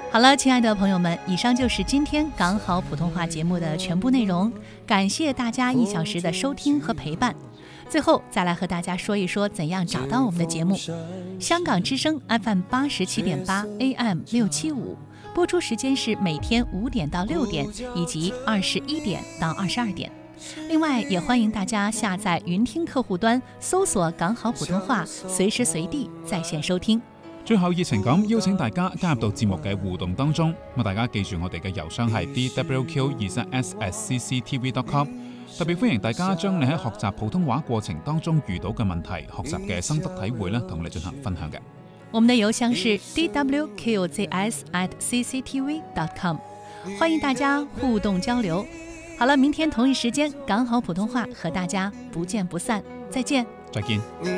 好了，亲爱的朋友们，以上就是今天港好普通话节目的全部内容，感谢大家1小时的收听和陪伴。最后再来和大家说一说怎样找到我们的节目。香港之声 FM87.8 AM 675，播出时间是每天5点到6点，以及21点到22点。另外也歡迎大家下載雲聽客戶端，搜索港好普通話，隨時隨地在線收聽。 最後熱情咁邀請大家加入到節目嘅互動當中，咁大家記住我哋嘅郵箱係 dwq23s@cctv.com， 特別歡迎大家將你喺學習普通話過程當中遇到嘅問題、學習嘅心得體會同我哋進行分享嘅。 我們的郵箱是 dwqzs@cctv.com， 歡迎大家互動交流。好了，明天同一時間港好普通話和大家不見不散，再見。 再見。